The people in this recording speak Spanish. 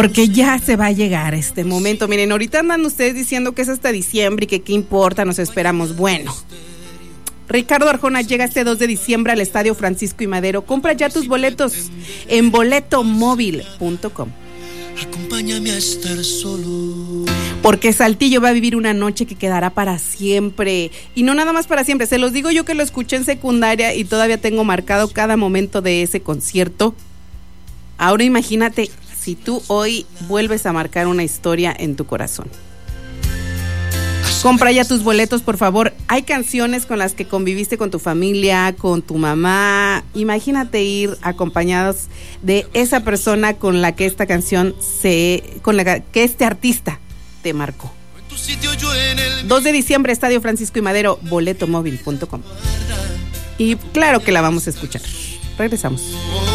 Porque ya se va a llegar este momento. Miren, ahorita andan ustedes diciendo que es hasta diciembre y que qué importa, nos esperamos. Bueno, Ricardo Arjona llega este 2 de diciembre al Estadio Francisco y Madero. Compra ya tus boletos en boletomóvil.com. Acompáñame a estar solo. Porque Saltillo va a vivir una noche que quedará para siempre. Y no nada más para siempre. Se los digo yo que lo escuché en secundaria y todavía tengo marcado cada momento de ese concierto. Ahora imagínate si tú hoy vuelves a marcar una historia en tu corazón. Compra ya tus boletos, por favor. Hay canciones con las que conviviste con tu familia, con tu mamá. Imagínate ir acompañados de esa persona con la que esta canción con la que este artista te marcó. 2 de diciembre, Estadio Francisco y Madero, boletomóvil.com. Y claro que la vamos a escuchar. Regresamos.